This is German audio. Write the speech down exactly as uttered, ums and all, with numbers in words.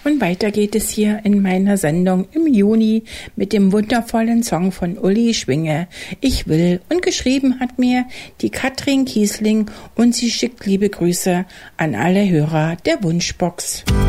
Und weiter geht es hier in meiner Sendung im Juni mit dem wundervollen Song von Uli Schwinge, Ich will. Und geschrieben hat mir die Katrin Kiesling und sie schickt liebe Grüße an alle Hörer der Wunschbox.